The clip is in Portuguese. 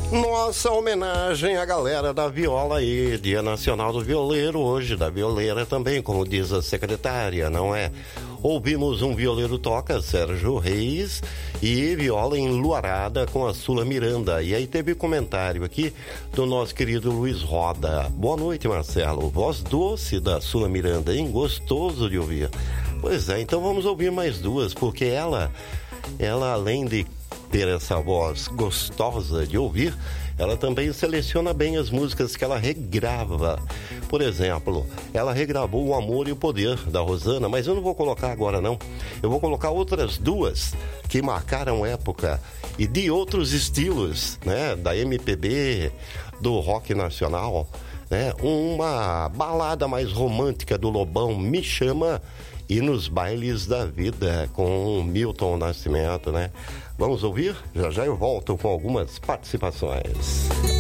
Nossa homenagem à galera da viola aí, Dia Nacional do Violeiro, hoje da violeira também, como diz a secretária, não é? Ouvimos um violeiro toca, Sérgio Reis, e viola enluarada com a Sula Miranda. E aí teve comentário aqui do nosso querido Luiz Roda. Boa noite, Marcelo. Voz doce da Sula Miranda, hein? Gostoso de ouvir. Pois é, então vamos ouvir mais duas, porque ela além de ter essa voz gostosa de ouvir, ela também seleciona bem as músicas que ela regrava. Por exemplo, ela regravou O Amor e o Poder, da Rosana, mas eu não vou colocar agora não. Eu vou colocar outras duas que marcaram época e de outros estilos, né? Da MPB, do rock nacional, né? Uma balada mais romântica do Lobão, Me Chama, e Nos Bailes da Vida, com Milton Nascimento, né? Vamos ouvir? Já já eu volto com algumas participações.